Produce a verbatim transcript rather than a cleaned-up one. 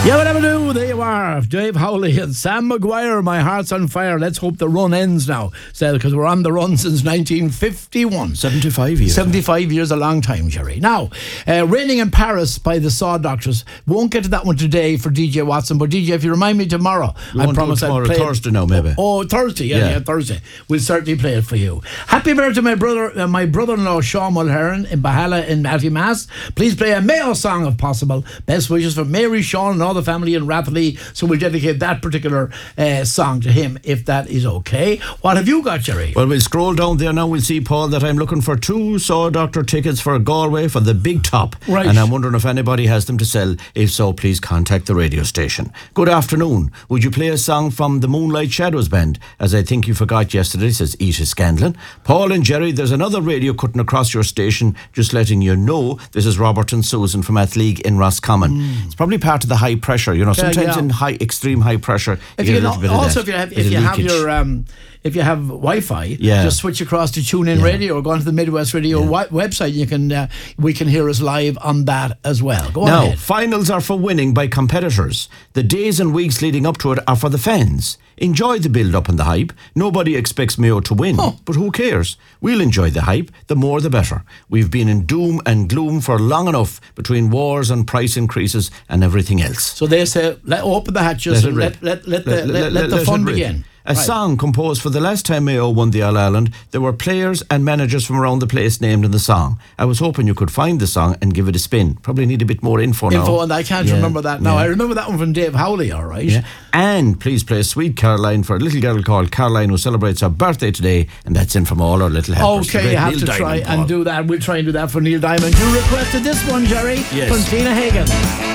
Yeah, whatever do, there you are. Dave Howley and Sam Maguire, My Heart's on Fire. Let's hope the run ends now, because we're on the run since nineteen fifty-one. seventy-five years. seventy-five years, a long time, Jerry. Now, uh, Raining in Paris by the Saw Doctors. Won't get to that one today for D J Watson, but D J, if you remind me tomorrow, we I promise I'll play Thursday now, maybe. Oh, oh Thursday, yeah, yeah, yeah, Thursday. We'll certainly play it for you. Happy birthday to my brother, uh, my brother-in-law, Sean Mulheron, in Bahala in Maltymass. Please play a Mayo song if possible. Best wishes for Mary, Sean, and all the family in Rathley. So we'll dedicate that particular uh, song to him, if that is okay. What have you got, Jerry? Well, we'll scroll down there now. We'll see, Paul, that I'm looking for two Saw Doctor tickets for Galway for the Big Top. Right. And I'm wondering if anybody has them to sell. If so, please contact the radio station. Good afternoon. Would you play a song from the Moonlight Shadows Band? As I think you forgot yesterday, says Ita Scanlon. Paul and Jerry, there's another radio cutting across your station, just letting you know. This is Robert and Susan from Athleague in Roscommon. Mm. It's probably part of the high pressure. You know, sometimes yeah, yeah. in high, extreme high pressure, if you you get a little know, bit of also that, if you have, if you have your um, if you have Wi-Fi, yeah. just switch across to TuneIn yeah. Radio or go onto the Midwest Radio yeah. wi- website. You can uh, we can hear us live on that as well. Go now, on ahead. Finals are for winning by competitors. The days and weeks leading up to it are for the fans. Enjoy the build-up and the hype. Nobody expects Mayo to win, oh. but who cares? We'll enjoy the hype. The more the better. We've been in doom and gloom for long enough between wars and price increases and everything else. So they say, let open the hatches let and let, let, let, let, the, let, let, let the fun begin. A right. song composed for the last time Mayo won the All-Ireland. There were players and managers from around the place named in the song. I was hoping you could find the song and give it a spin. Probably need a bit more info, info now. Info, and I can't yeah. remember that now. Yeah. I remember that one from Dave Howley, all right. Yeah. And please play Sweet Caroline for a little girl called Caroline who celebrates her birthday today, and that's in from all our little helpers. Okay, you have Neil to Diamond, try Paul. and do that. We'll try and do that for Neil Diamond. You requested this one, Jerry, yes. from Tina Hagen.